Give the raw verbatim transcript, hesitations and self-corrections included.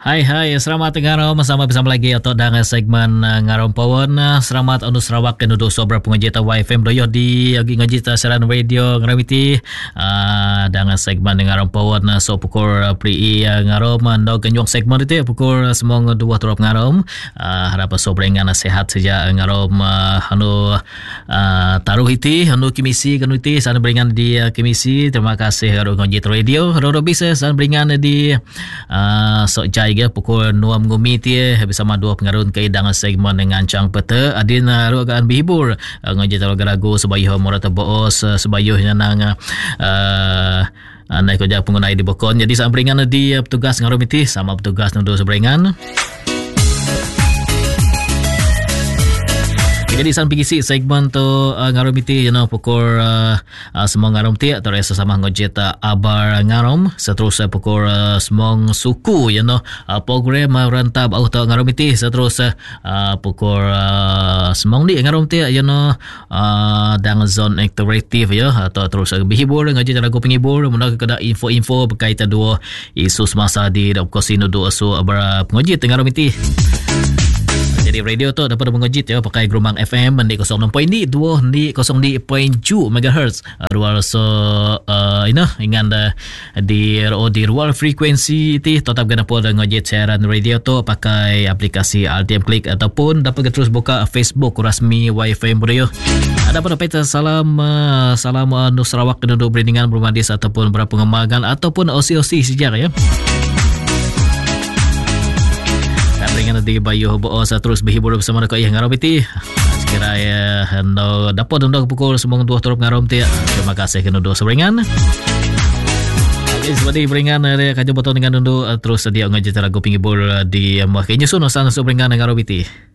Hai hai, selamat ngarom bersama-bersama lagi atau dengan segmen uh, ngarom pawon. Selamat anu Sarawak dan duduk sobra pengajita Y F M doyo di agi ngajita siaran radio ngaramiti uh, dengan segmen ngarom pawon so pukul uh, pri uh, ngarom ando kenyong segmen itu pukul semong dua turap ngarom uh, harap sobra ngan sehat saja ngarom uh, anu uh, taruh iti anu kimisi kanu iti sana beringan di uh, kimisi. Terima kasih karo ngajita radio ro bisa sana beringan di uh, so jai pukul nuam ngumiti bersama dua pengarun keidang segmen dengan cang peta adin ruagaan bihibur ngajita lagu sebayuh morata boos sebayuhnya nang uh, naik kerja pengguna di bokon. Jadi sampringan di petugas ngarumiti sama petugas nudu seberingan. Jadi san pigisi segmen tu uh, ngarumiti you know pukul uh, uh, semong ngarumti atau rasa sama ngojeta abar ngarom seterusnya pukul uh, semong suku you know uh, program uh, rantab auto ngarumiti seterusnya uh, pukul uh, semong di ngarumti you know uh, dengan zone interaktif ya atau terus uh, berhibur ngojeta lagu penghibur mendak kada info-info berkaitan dua isu semasa di Dapkosino dua asu abar pengojeta ngarumiti. Jadi radio tu dapat mengejit ya pakai gelombang F M di kosong enam koma dua di kosong enam koma tujuh megahertz. Ruang so uh, ina ingan di oh, di ruang frekuensi ti tetap kena pun ngejit siaran radio tu pakai aplikasi R T M Click ataupun dapat terus buka Facebook rasmi Y F M Radio. Ada pun dapat salam uh, salam uh, Nur Sarawak penduduk Berendingan Bermadis ataupun berpengembangan ataupun O C O C sejarah ya. Dengan di Bayu Boos terus berhibur bersama dengan yang ngarom itu. Sekira ya ando dapat ando pukul semong dua turap ngarom tu. Terima kasih kena dua seberingan. Okey, seperti beringan ada kajo botol dengan ando terus dia ngajit lagu penghibur di mah kayaknya suno sang seberingan ngarom itu.